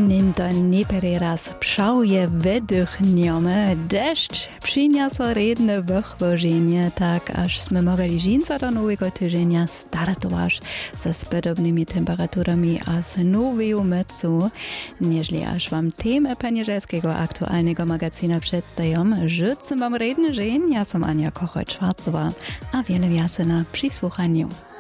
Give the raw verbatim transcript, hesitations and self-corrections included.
to nepere raz pšauje wydchniemy. Deszcz przyniosł redne wychwożenie, tak aż sme mogli żinca do nowego tygodnia startować ze spodobnymi temperaturami a z nową mycu. Nieźli aż wam temy paniżelskiego aktualnego magazyna przedstawiam, życę wam redny dzień. Ja som Ania Kochoj-Schwarzowa, a wiele wiasy na przysłuchaniu.